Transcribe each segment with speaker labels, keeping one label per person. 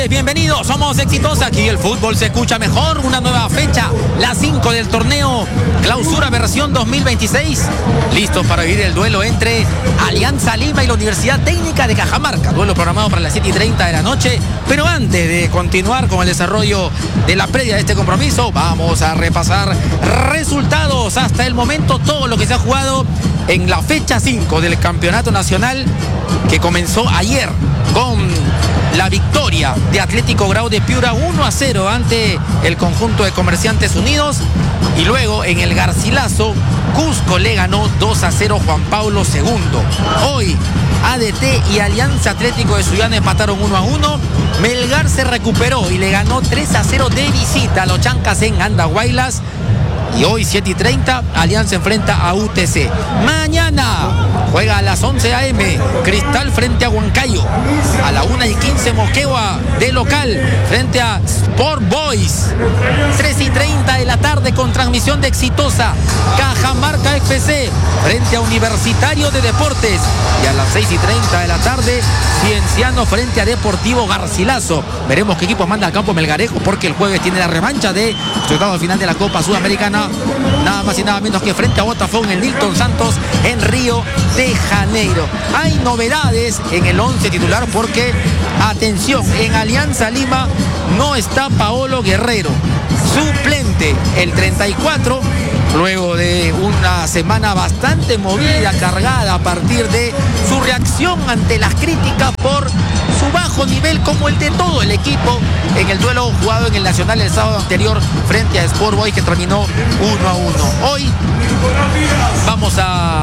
Speaker 1: noches, bienvenidos, somos Exitosa, aquí el fútbol se escucha mejor, una nueva fecha, la 5 del torneo Clausura versión 2026, listos para vivir el duelo entre Alianza Lima y la Universidad Técnica de Cajamarca, duelo programado para las 7:30 de la noche, pero antes de continuar con el desarrollo de la previa de este compromiso, vamos a repasar resultados hasta el momento, todo lo que se ha jugado en la fecha 5 del Campeonato Nacional que comenzó ayer con la victoria de Atlético Grau de Piura 1-0 ante el conjunto de Comerciantes Unidos, y luego en el Garcilaso Cusco le ganó 2-0 Juan Pablo II. Hoy ADT y Alianza Atlético de Sullana empataron 1-1. Melgar se recuperó y le ganó 3-0 de visita a los Chancas en Andahuaylas. Y hoy 7:30 Alianza enfrenta a UTC. Mañana juega a las 11 a.m. Cristal frente a Huancayo. A la 1:15 Moquegua de local frente a Sport Boys. 3:30 de la tarde con transmisión de Exitosa. Cajamarca FC frente a Universitario de Deportes. Y a las 6:30 de la tarde Cienciano frente a Deportivo Garcilaso. Veremos qué equipo manda al campo Melgarejo, porque el jueves tiene la revancha de su octavo final de la Copa Sudamericana. Nada más y nada menos que frente a Botafogo en el Nilton Santos en Río de Janeiro. Hay novedades en el 11 titular porque, atención, en Alianza Lima no está Paolo Guerrero, suplente el 34, luego de una semana bastante movida, cargada a partir de su reacción ante las críticas por su bajo nivel, como el de todo el equipo en el duelo jugado en el Nacional el sábado anterior frente a Sport Boys, que terminó 1-1. Hoy vamos a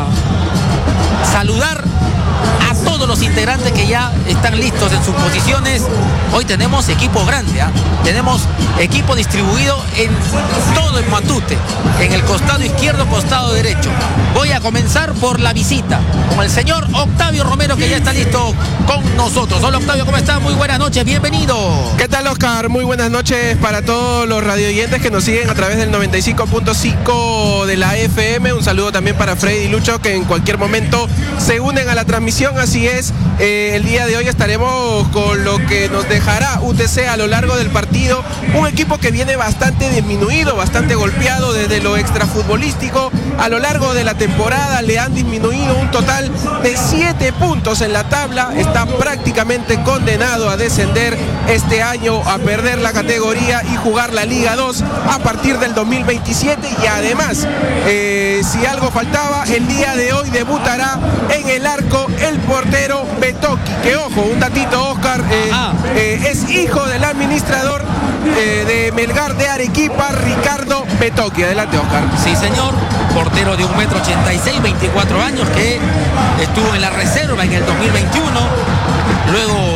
Speaker 1: saludar a todos los integrantes que ya están listos en sus posiciones. Hoy tenemos equipo grande, tenemos equipo distribuido en todo el Matute, en el costado izquierdo, costado derecho. Voy a comenzar por la visita con el señor Octavio Romero, que ya está listo con nosotros. Hola Octavio, ¿cómo estás? Muy buenas noches, bienvenido.
Speaker 2: ¿Qué tal, Oscar? Muy buenas noches para todos los radioyentes que nos siguen a través del 95.5 de la FM. Un saludo también para Freddy y Lucho, que en cualquier momento se unen a la transmisión. Así es, el día de hoy estaremos con lo que nos dejará UTC a lo largo del partido. Un equipo que viene bastante disminuido, bastante golpeado desde lo extrafutbolístico. A lo largo de la temporada le han disminuido un total de 7 puntos en la tabla. Está prácticamente condenado a descender este año, a perder la categoría y jugar la Liga 2 a partir del 2027. Y además, si algo faltaba, el día de hoy debutará en el arco el portero Betoki, que ojo, un datito, Oscar, es hijo del administrador de Melgar de Arequipa, Ricardo Betoki. Adelante, Oscar.
Speaker 1: Sí, señor, portero de 1,86 m, 24 años, que estuvo en la reserva en el 2021. Luego,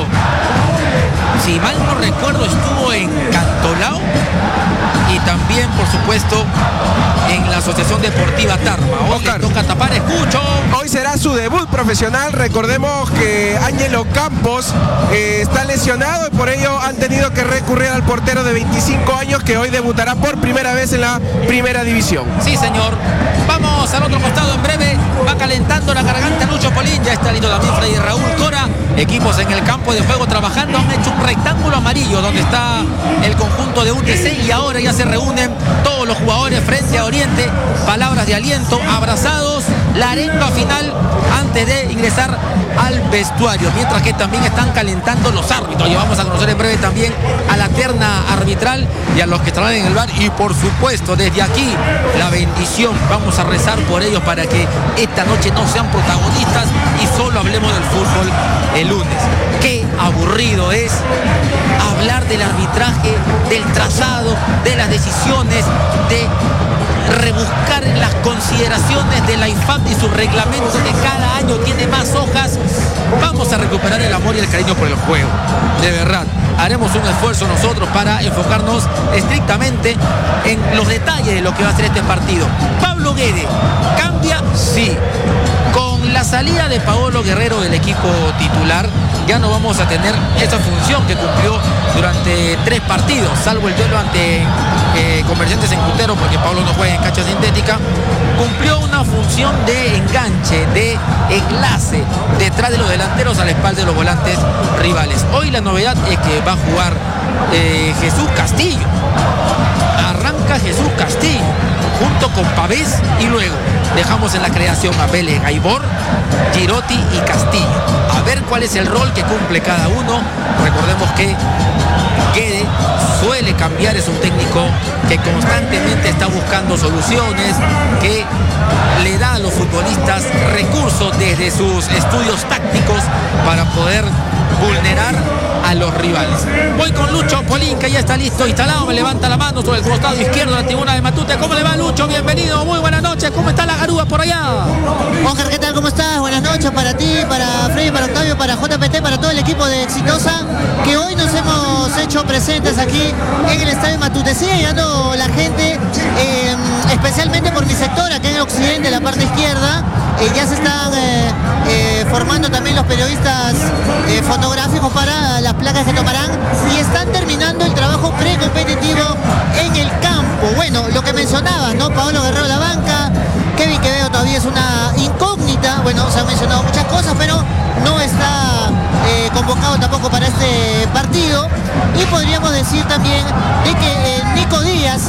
Speaker 1: si mal no recuerdo, estuvo en Cantolao y también, por supuesto, en la Asociación Deportiva Tarma.
Speaker 2: Oscar,
Speaker 1: toca tapar, escucho.
Speaker 2: Hoy será su debut profesional. Recordemos que Ángelo Campos está lesionado y por ello han tenido que recurrir al portero de 25 años, que hoy debutará por primera vez en la primera división.
Speaker 1: Sí, señor. Vamos al otro costado en breve. Va calentando la garganta Lucho Polín. Ya está listo también Freddy Raúl Cora. Equipos en el campo de juego trabajando. Han hecho un rectángulo amarillo donde está el conjunto de UTC, y ahora ya se reúnen todos los jugadores frente a Oriente. Palabras de aliento, abrazados, la arenga final antes de ingresar al vestuario, mientras que también están calentando los árbitros. Y vamos a conocer en breve también a la terna arbitral y a los que estarán en el bar, y por supuesto desde aquí la bendición. Vamos a rezar por ellos para que esta noche no sean protagonistas y solo hablemos del fútbol el lunes. Qué aburrido es hablar del arbitraje, del trazado, de las decisiones, de rebuscar las consideraciones de la IFAB y su reglamento, que cada año tiene más hojas. Vamos a recuperar el amor y el cariño por el juego. De verdad, haremos un esfuerzo nosotros para enfocarnos estrictamente en los detalles de lo que va a ser este partido. Pablo Guede, ¿cambia? Sí. Con la salida de Paolo Guerrero del equipo titular, ya no vamos a tener esa función que cumplió durante 3 partidos, salvo el duelo ante Comerciantes en Cutero, porque Paolo no juega en cancha sintética. Cumplió una función de enganche, de enlace detrás de los delanteros a la espalda de los volantes rivales. Hoy la novedad es que va a jugar Jesús Castillo. Arranca Jesús Castillo junto con Pavés y luego dejamos en la creación a Vélez, Gaibor, Girotti y Castillo. A ver cuál es el rol que cumple cada uno. Recordemos que Guede suele cambiar, es un técnico que constantemente está buscando soluciones, que le da a los futbolistas recursos desde sus estudios tácticos para poder vulnerar a los rivales. Voy con Lucho Polín, que ya está listo, instalado, me levanta la mano sobre el costado izquierdo de la tribuna de Matute. ¿Cómo le va, Lucho? Bienvenido, muy buenas noches. ¿Cómo está la garúa por allá?
Speaker 3: Oscar, ¿qué tal? ¿Cómo estás? Buenas noches para ti, para Freddy, para Octavio, para JPT, para todo el equipo de Exitosa, que hoy nos hemos hecho presentes aquí en el estadio Matute. Sigue llegando la gente, especialmente por mi sector, acá en el occidente, la parte izquierda. Ya se están formando también los periodistas fotográficos para las placas que tomarán y están terminando el trabajo precompetitivo en el campo. Bueno, lo que mencionaba, ¿no? Paolo Guerrero a la banca, Kevin Quevedo todavía es una incógnita. Bueno, se han mencionado muchas cosas, pero no está convocado tampoco para este partido. Y podríamos decir también de que Nico Díaz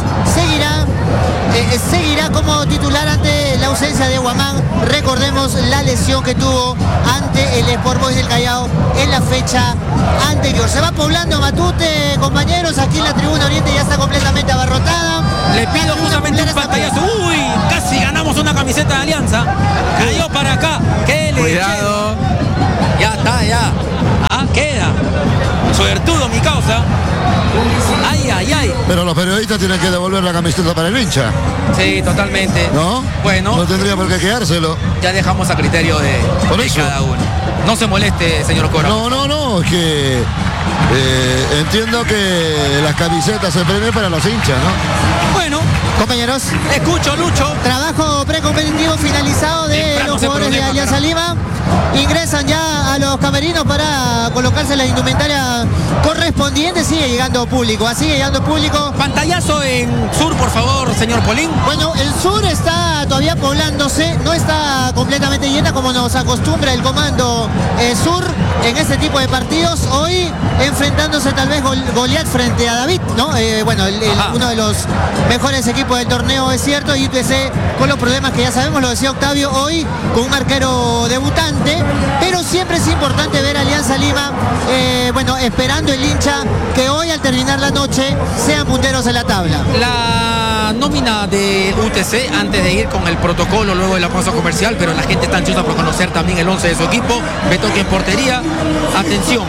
Speaker 3: seguirá como titular ante la ausencia de Guamán. Recordemos la lesión que tuvo ante el Sport Boys del Callao en la fecha anterior. Se va poblando Matute, compañeros. Aquí en la tribuna oriente ya está completamente abarrotada.
Speaker 1: Le pido justamente un pantallazo. Uy, casi ganamos una camiseta de Alianza. Cayó para acá. ¿Qué le
Speaker 2: Cuidado.
Speaker 1: Ya está, ya. Ah, queda. Suertudo mi causa. Ay, ay, ay.
Speaker 4: Pero los periodistas tienen que devolver la camiseta para el hincha,
Speaker 1: Sí, totalmente.
Speaker 4: ¿no?
Speaker 1: Bueno,
Speaker 4: No tendría por qué quedárselo.
Speaker 1: ya dejamos a criterio de
Speaker 4: eso.
Speaker 1: cada uno. No se moleste, señor Cora.
Speaker 4: No, es que entiendo que las camisetas se premian para los hinchas, ¿no?
Speaker 1: Bueno,
Speaker 3: Compañeros,
Speaker 1: escucho, Lucho.
Speaker 3: trabajo precompetitivo finalizado de
Speaker 1: Temprano
Speaker 3: los
Speaker 1: ese
Speaker 3: jugadores de
Speaker 1: problema,
Speaker 3: Alianza
Speaker 1: carajo.
Speaker 3: Lima. Ingresan ya a los camerinos para colocarse la indumentaria correspondiente. Sigue llegando público, sigue llegando público.
Speaker 1: Pantallazo en sur, por favor, señor Polín.
Speaker 3: Bueno, el sur está todavía poblándose, no está completamente llena como nos acostumbra el comando sur en este tipo de partidos. Hoy enfrentándose tal vez Goliat frente a David, ¿no? Bueno, uno de los mejores equipos del torneo, es cierto, y UTC con los problemas que ya sabemos, lo decía Octavio, hoy con un arquero debutante, pero siempre es importante ver a Alianza Lima, bueno, esperando el hincha que hoy al terminar la noche sean punteros en la tabla.
Speaker 1: La nómina de UTC antes de ir con el protocolo luego de la pausa comercial, pero la gente está ansiosa por conocer también el 11 de su equipo. Betoque en portería. Atención.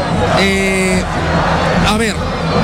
Speaker 1: A ver.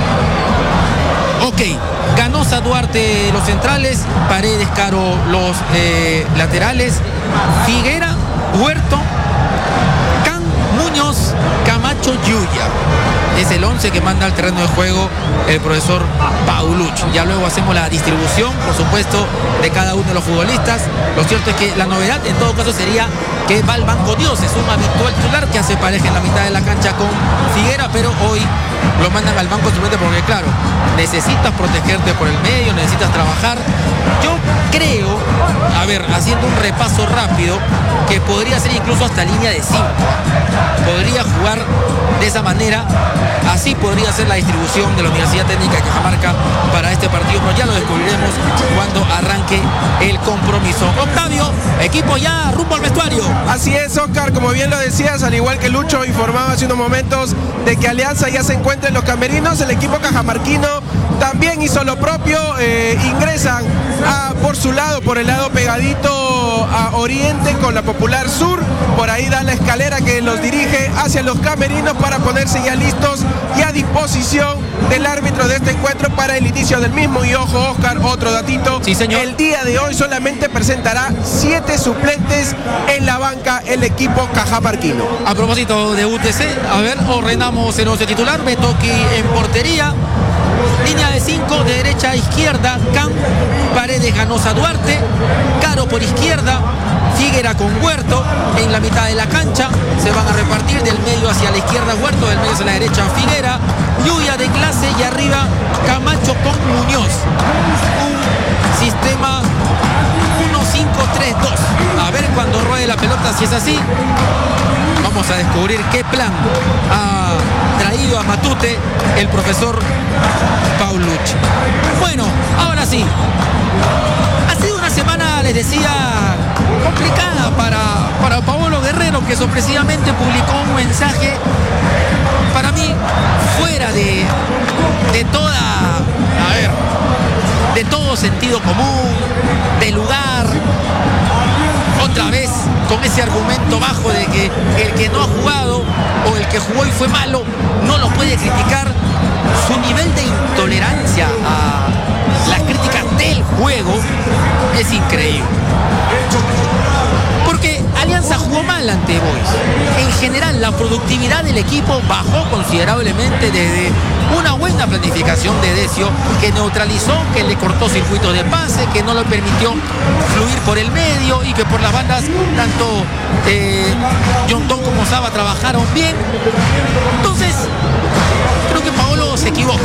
Speaker 1: Ok. Ganosa, Duarte los centrales, Paredes, Caro los laterales, Figuera, Huerto, Can, Muñoz, Camacho, Yuya. Es el 11 que manda al terreno de juego el profesor Paulucci. Ya luego hacemos la distribución, por supuesto, de cada uno de los futbolistas. Lo cierto es que la novedad en todo caso sería que va al banco Dioses, un habitual titular que hace pareja en la mitad de la cancha con Figuera, pero hoy lo mandan al banco simplemente porque, claro, necesitas protegerte por el medio, necesitas trabajar. Yo creo, a ver, haciendo un repaso rápido, que podría ser incluso hasta línea de 5. Podría jugar de esa manera. Así podría ser la distribución de la Universidad Técnica de Cajamarca para este partido, pero ya lo descubriremos cuando arranque el compromiso. Octavio, equipo ya rumbo al vestuario.
Speaker 2: Así es, Oscar, como bien lo decías, al igual que Lucho informaba hace unos momentos de que Alianza ya se encuentra en los camerinos, el equipo cajamarquino también hizo lo propio, ingresan por su lado, por el lado pegadito a Oriente con la Popular Sur, por ahí da la escalera que los dirige hacia los camerinos para ponerse ya listos y a disposición del árbitro de este encuentro para el inicio del mismo. Y ojo, Oscar, otro datito,
Speaker 1: sí, señor.
Speaker 2: El día de hoy solamente presentará 7 suplentes en la banca el equipo cajamarquino.
Speaker 1: A propósito de UTC, a ver, ordenamos el 11 titular, Betoqui en portería, línea de 5 de derecha a izquierda, Can, Paredes, Ganosa, Duarte, Caro por izquierda, Figuera con Huerto en la mitad de la cancha. Se van a repartir del medio hacia la izquierda Huerto, del medio hacia la derecha Figuera, Yuya de clase y arriba Camacho con Muñoz. Un sistema 1-5-3-2. A ver cuando ruede la pelota si es así. Vamos a descubrir qué plan ha traído a Matute el profesor Paulucci. Bueno, ahora sí. Ha sido una semana, les decía, complicada para Paolo Guerrero, que sorpresivamente publicó un mensaje para mí fuera de todo sentido común, de lugar. Otra vez con ese argumento bajo de que el que no ha jugado o el que jugó y fue malo no lo puede criticar. Su nivel de intolerancia a las críticas del juego es increíble. Porque Alianza jugó mal ante Boys. En general, la productividad del equipo bajó considerablemente desde una buena planificación de Decio, que neutralizó, que le cortó circuitos de pase, que no le permitió fluir por el medio y que por las bandas tanto Yondón como Saba trabajaron bien. Entonces, creo que Paolo se equivoca.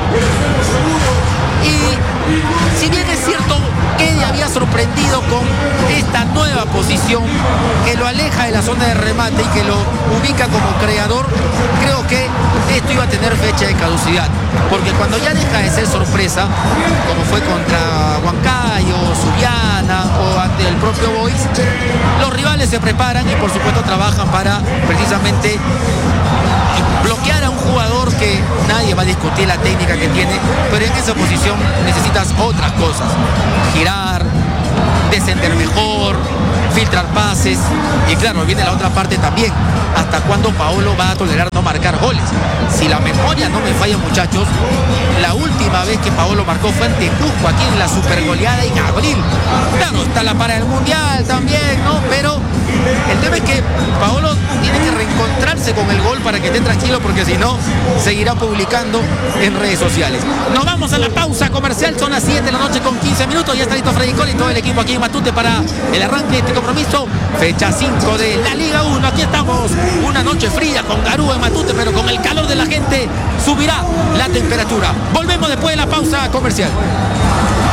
Speaker 1: Y si bien es cierto que le había sorprendido con esta nueva posición que lo aleja de la zona de remate y que lo ubica como creador, creo que esto iba a tener fecha de caducidad, porque cuando ya deja de ser sorpresa, como fue contra Huancayo, Subiana o ante el propio Boys, los rivales se preparan y por supuesto trabajan para precisamente bloquear a un jugador que nadie va a discutir la técnica que tiene, pero en esa posición necesitas otras cosas: girar, descender mejor, filtrar pases. Y claro, viene la otra parte también: ¿hasta cuándo Paolo va a tolerar no marcar goles? Si la memoria no me falla, muchachos, la última vez que Paolo marcó fue ante Cusco, aquí en la supergoleada en abril. Claro, está la para del Mundial también, ¿no? Pero el tema es que Paolo tiene que reencontrarse con el gol para que esté tranquilo, porque si no, seguirá publicando en redes sociales. Nos vamos a la pausa comercial, son las 7 de la noche con 15 minutos. Ya está listo Freddy Cole y todo el equipo aquí en Matute para el arranque de este compromiso. Fecha 5 de la Liga 1. Aquí estamos, una noche fría con Garúa en Matute, pero con el calor de la gente subirá la temperatura. Volvemos después de la pausa comercial.